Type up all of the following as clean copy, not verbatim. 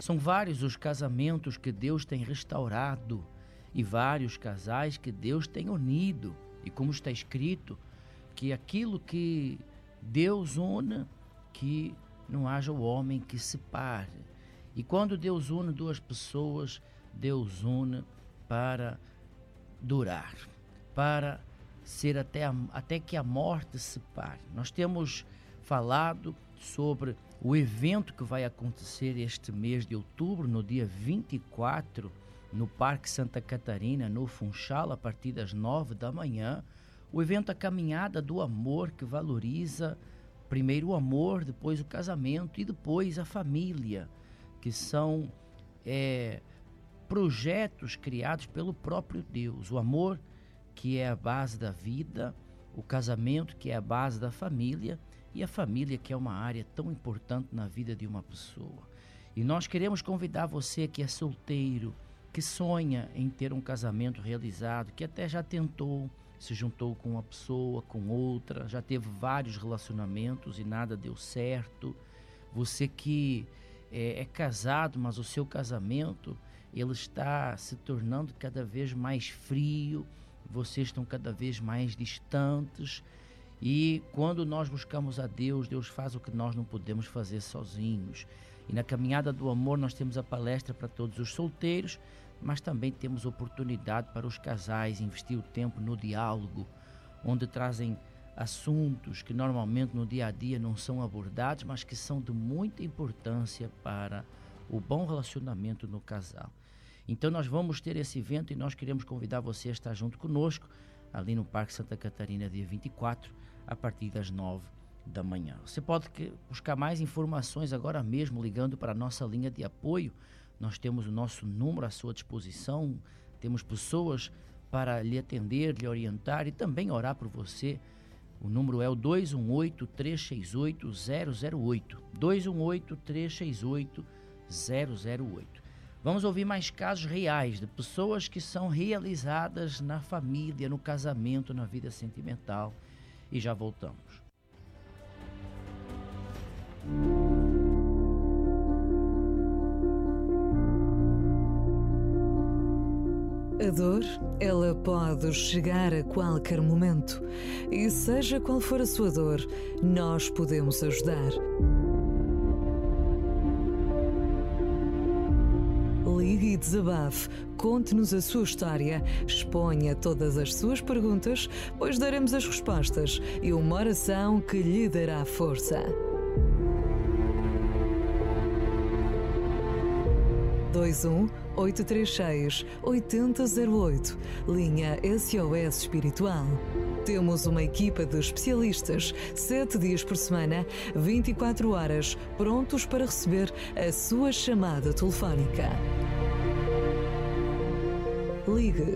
São vários os casamentos que Deus tem restaurado e vários casais que Deus tem unido. E como está escrito, que aquilo que Deus une, que não haja o homem que separe. E quando Deus une duas pessoas, Deus une para durar, para ser até que a morte separe. Nós temos falado sobre o evento que vai acontecer este mês de outubro, no dia 24, no Parque Santa Catarina, no Funchal, a partir das 9 da manhã. O evento A Caminhada do Amor, que valoriza primeiro o amor, depois o casamento e depois a família, que são projetos criados pelo próprio Deus. O amor, que é a base da vida, o casamento, que é a base da família, e a família, que é uma área tão importante na vida de uma pessoa. E nós queremos convidar você que é solteiro, que sonha em ter um casamento realizado, que até já tentou, se juntou com uma pessoa, com outra, já teve vários relacionamentos e nada deu certo. Você que é casado, mas o seu casamento ele está se tornando cada vez mais frio, vocês estão cada vez mais distantes. E quando nós buscamos a Deus, Deus faz o que nós não podemos fazer sozinhos. E na Caminhada do Amor nós temos a palestra para todos os solteiros, mas também temos oportunidade para os casais investir o tempo no diálogo, onde trazem assuntos que normalmente no dia a dia não são abordados, mas que são de muita importância para o bom relacionamento no casal. Então nós vamos ter esse evento e nós queremos convidar você a estar junto conosco, ali no Parque Santa Catarina, dia 24, a partir das 9 da manhã. Você pode buscar mais informações agora mesmo, ligando para a nossa linha de apoio. Nós temos o nosso número à sua disposição, temos pessoas para lhe atender, lhe orientar e também orar por você. O número é o 218-368-008, 218-368-008. Vamos ouvir mais casos reais de pessoas que são realizadas na família, no casamento, na vida sentimental. E já voltamos. A dor, ela pode chegar a qualquer momento. E seja qual for a sua dor, nós podemos ajudar. Ligue e desabafe, conte-nos a sua história, exponha todas as suas perguntas, pois daremos as respostas e uma oração que lhe dará força. 21-836-8008, linha SOS Espiritual. Temos uma equipa de especialistas, 7 dias por semana, 24 horas, prontos para receber a sua chamada telefónica. Ligue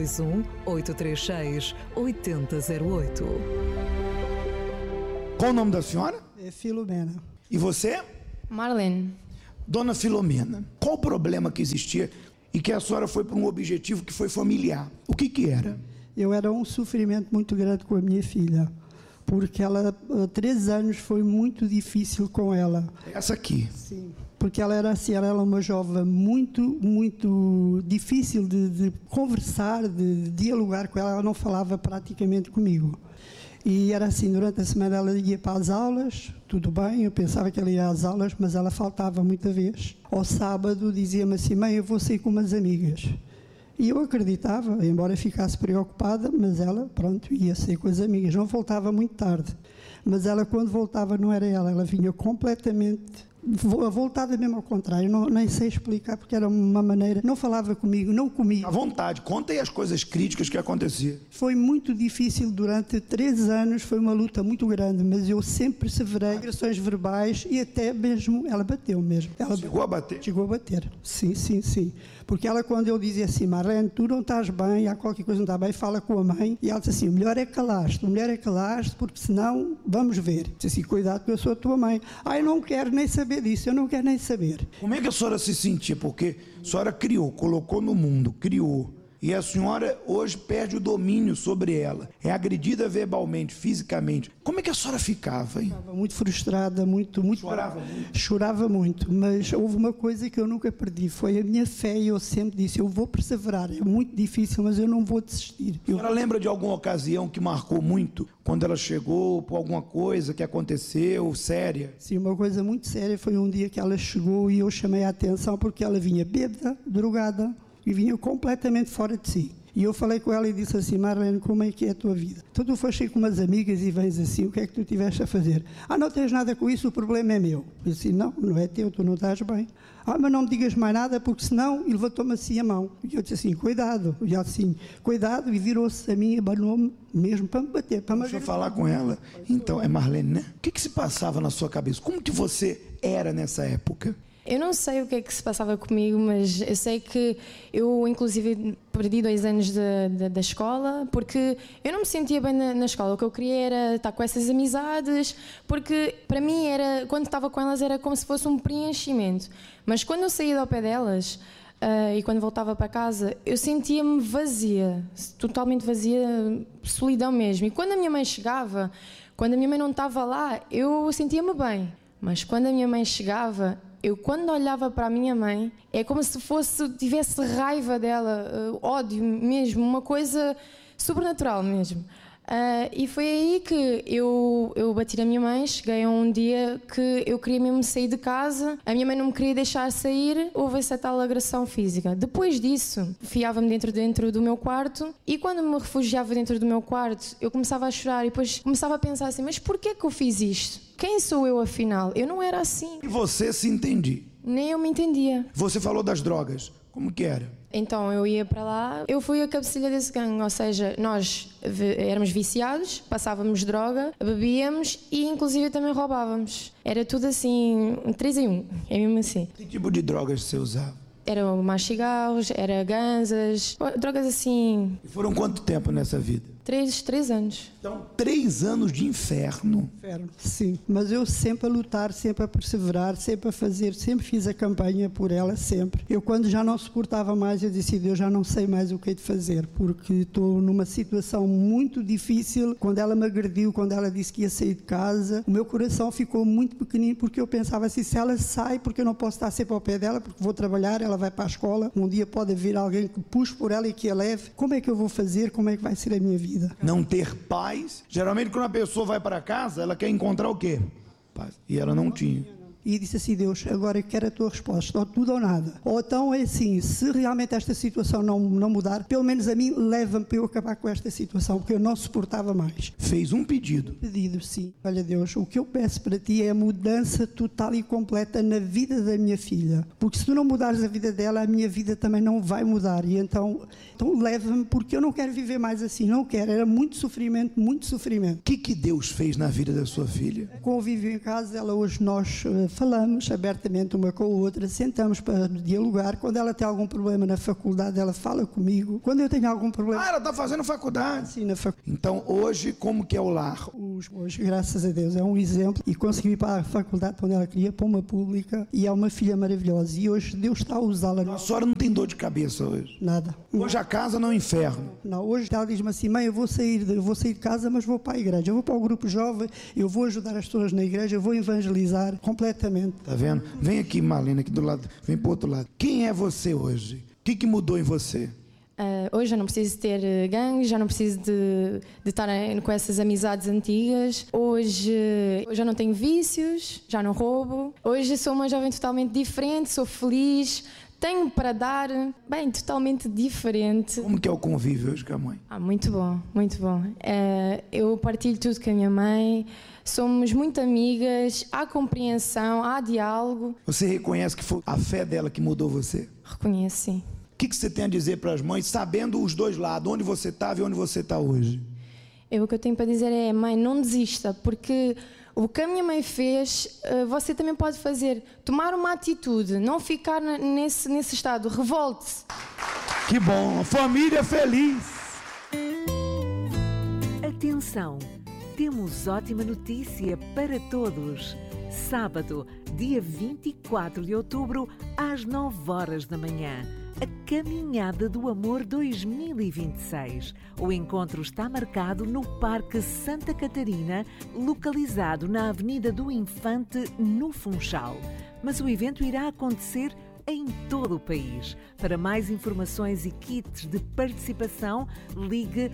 21-836-8008. Qual o nome da senhora? É Filomena. E você? Marlene. Dona Filomena, qual o problema que existia e que a senhora foi para um objetivo que foi familiar? O que era? Eu era um sofrimento muito grande com a minha filha, porque ela, há 3 anos, foi muito difícil com ela. Essa aqui? Sim, porque ela era assim, ela era uma jovem muito difícil de conversar, de dialogar com ela. Ela não falava praticamente comigo. E era assim, durante a semana ela ia para as aulas, tudo bem, eu pensava que ela ia às aulas, mas ela faltava muita vez. Ao sábado dizia-me assim: mãe, eu vou sair com umas amigas. E eu acreditava, embora ficasse preocupada, mas ela, pronto, ia sair com as amigas. Não voltava muito tarde. Mas ela, quando voltava, não era ela vinha completamente voltada mesmo ao contrário. Nem sei explicar, porque era uma maneira, não falava comigo, não comia. À vontade, conta aí as coisas críticas que aconteciam. Foi muito difícil durante 3 anos, foi uma luta muito grande, mas eu sempre perseverei, agressões verbais e até mesmo, ela bateu mesmo. Ela chegou a bater? Chegou a bater, sim. Porque ela, quando eu dizia assim: Marlene, tu não estás bem, há qualquer coisa não está bem, fala com a mãe. E ela disse assim: o melhor é calaste, porque senão vamos ver. Disse assim: cuidado que eu sou a tua mãe. Eu não quero nem saber disso, eu não quero nem saber. Como é que a senhora se sentia? Porque a senhora criou, colocou no mundo, criou e a senhora hoje perde o domínio sobre ela, é agredida verbalmente, fisicamente. Como é que a senhora ficava, hein? Estava muito frustrada, muito... Chorava muito? Chorava muito, mas houve uma coisa que eu nunca perdi, foi a minha fé, e eu sempre disse, eu vou perseverar, é muito difícil, mas eu não vou desistir. A senhora lembra de alguma ocasião que marcou muito, quando ela chegou, por alguma coisa que aconteceu, séria? Sim, uma coisa muito séria foi um dia que ela chegou e eu chamei a atenção porque ela vinha bêbada, drogada e vinha completamente fora de si. E eu falei com ela e disse assim, Marlene, como é que é a tua vida? Então tu foste com umas amigas e vens assim, o que é que tu tiveste a fazer? Não tens nada com isso, o problema é meu. Eu disse, não é teu, tu não estás bem. Mas não me digas mais nada, porque senão... E levantou-me assim a mão. E eu disse assim, cuidado. E ela assim, cuidado, e virou-se a mim e abanou-me mesmo para me bater. Deixa eu falar com ela. Então, é Marlene, né? O que se passava na sua cabeça? Como que você era nessa época? Eu não sei o que é que se passava comigo, mas eu sei que eu, inclusive, perdi 2 anos da escola, porque eu não me sentia bem na escola. O que eu queria era estar com essas amizades, porque para mim, quando estava com elas, era como se fosse um preenchimento. Mas quando eu saía do pé delas, e quando voltava para casa, eu sentia-me vazia, totalmente vazia, solidão mesmo. E quando a minha mãe chegava, quando a minha mãe não estava lá, eu sentia-me bem. Mas quando a minha mãe chegava... Eu, quando olhava para a minha mãe, é como se tivesse raiva dela, ódio mesmo, uma coisa sobrenatural mesmo. E foi aí que eu bati na minha mãe. Cheguei a um dia que eu queria mesmo sair de casa, a minha mãe não me queria deixar sair, houve essa tal agressão física. Depois disso, enfiava-me dentro do meu quarto, e quando me refugiava dentro do meu quarto, eu começava a chorar e depois começava a pensar assim, mas porquê que eu fiz isto? Quem sou eu afinal? Eu não era assim. E você se entendia? Nem eu me entendia. Você falou das drogas, como que era? Então eu ia para lá, eu fui a cabecilha desse gangue, ou seja, nós éramos viciados, passávamos droga, bebíamos e inclusive também roubávamos. Era tudo assim, 3 em 1, é mesmo assim. Que tipo de drogas você usava? Eram mais cigarros, era ganzas, drogas assim. E foram quanto tempo nessa vida? 3 anos. Então, 3 anos de inferno. Sim, mas eu sempre a lutar, sempre a perseverar, sempre a fazer, sempre fiz a campanha por ela, sempre. Eu, quando já não suportava mais, eu disse, eu já não sei mais o que é de fazer, porque estou numa situação muito difícil. Quando ela me agrediu, quando ela disse que ia sair de casa, o meu coração ficou muito pequenino, porque eu pensava assim, se ela sai, porque eu não posso estar sempre ao pé dela, porque vou trabalhar, ela vai para a escola, um dia pode haver alguém que puxe por ela e que a leve. Como é que eu vou fazer? Como é que vai ser a minha vida? Não ter paz. Geralmente quando a pessoa vai para casa, ela quer encontrar o quê? Paz. E ela não tinha. E disse assim, Deus, agora eu quero a tua resposta, ou tudo ou nada. Ou então é assim, se realmente esta situação não mudar, pelo menos a mim, leva-me para eu acabar com esta situação, porque eu não suportava mais. Fez um pedido. Pedido, sim. Olha, Deus, o que eu peço para ti é a mudança total e completa na vida da minha filha. Porque se tu não mudares a vida dela, a minha vida também não vai mudar. E então leva-me, porque eu não quero viver mais assim, não quero. Era muito sofrimento, muito sofrimento. O que Deus fez na vida da sua filha? Convívio em casa, ela hoje nós... falamos abertamente uma com a outra, sentamos para dialogar. Quando ela tem algum problema na faculdade, ela fala comigo. Quando eu tenho algum problema... ela está fazendo faculdade. Sim, na faculdade. Então, hoje, como que é o lar? Hoje, graças a Deus, é um exemplo. E consegui ir para a faculdade quando ela queria, para uma pública, e é uma filha maravilhosa. E hoje Deus está a usá-la. A senhora não tem dor de cabeça hoje? Nada. Hoje a casa não é um inferno? Não, hoje ela diz-me assim, mãe, eu vou sair de casa, mas vou para a igreja. Eu vou para o grupo jovem, eu vou ajudar as pessoas na igreja, eu vou evangelizar completamente. Está vendo? Vem aqui, Marlene, aqui do lado, vem para o outro lado. Quem é você hoje? O que mudou em você? Hoje já não preciso ter gangues, já não preciso de estar com essas amizades antigas. Hoje eu já não tenho vícios, já não roubo. Hoje sou uma jovem totalmente diferente, sou feliz, tenho para dar, bem, totalmente diferente. Como que é o convívio hoje com a mãe? Muito bom, muito bom. Eu partilho tudo com a minha mãe. Somos muito amigas, há compreensão, há diálogo. Você reconhece que foi a fé dela que mudou você? Reconheço, sim. O que você tem a dizer para as mães, sabendo os dois lados, onde você estava e onde você está hoje? O que eu tenho para dizer é, mãe, não desista, porque o que a minha mãe fez, você também pode fazer. Tomar uma atitude, não ficar nesse estado, revolte-se. Que bom, família feliz. Atenção! Temos ótima notícia para todos. Sábado, dia 24 de outubro, às 9 horas da manhã, a Caminhada do Amor 2026. O encontro está marcado no Parque Santa Catarina, localizado na Avenida do Infante, no Funchal. Mas o evento irá acontecer em todo o país. Para mais informações e kits de participação, ligue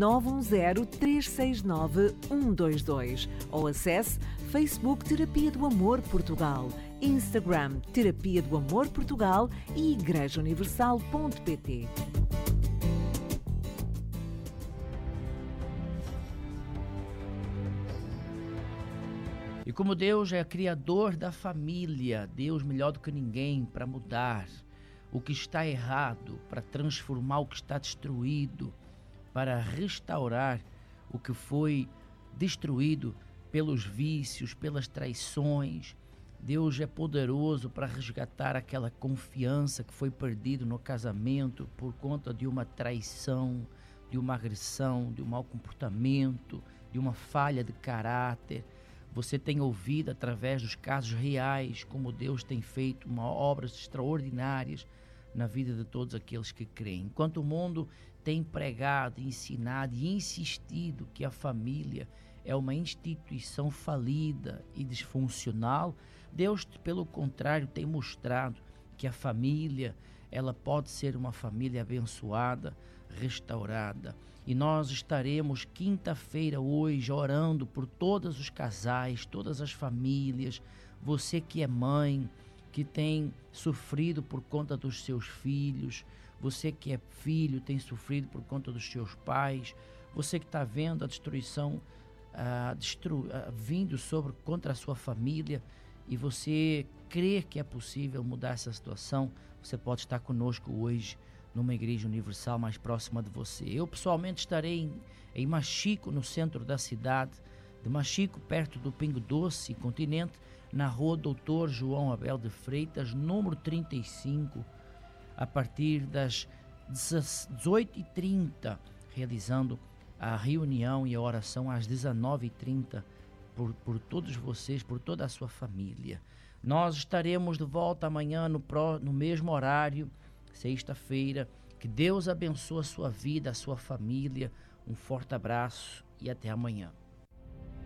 910-369-122 ou acesse Facebook Terapia do Amor Portugal, Instagram Terapia do Amor Portugal e igrejauniversal.pt. E como Deus é criador da família, Deus melhor do que ninguém para mudar o que está errado, para transformar o que está destruído, para restaurar o que foi destruído pelos vícios, pelas traições. Deus é poderoso para resgatar aquela confiança que foi perdida no casamento por conta de uma traição, de uma agressão, de um mau comportamento, de uma falha de caráter. Você tem ouvido através dos casos reais como Deus tem feito obras extraordinárias na vida de todos aqueles que creem. Enquanto o mundo tem pregado, ensinado e insistido que a família é uma instituição falida e disfuncional, Deus, pelo contrário, tem mostrado que a família, ela pode ser uma família abençoada, restaurada. E nós estaremos quinta-feira hoje orando por todos os casais, todas as famílias, você que é mãe, que tem sofrido por conta dos seus filhos, você que é filho, tem sofrido por conta dos seus pais, você que está vendo a destruição vindo contra a sua família e você crê que é possível mudar essa situação, você pode estar conosco hoje numa igreja universal mais próxima de você. Eu pessoalmente estarei em Machico, no centro da cidade de Machico, perto do Pingo Doce Continente, na rua Doutor João Abel de Freitas, número 35, a partir das 18h30, realizando a reunião e a oração às 19h30 por todos vocês, por toda a sua família. Nós estaremos de volta amanhã no mesmo horário, sexta-feira. Que Deus abençoe a sua vida, a sua família. Um forte abraço e até amanhã.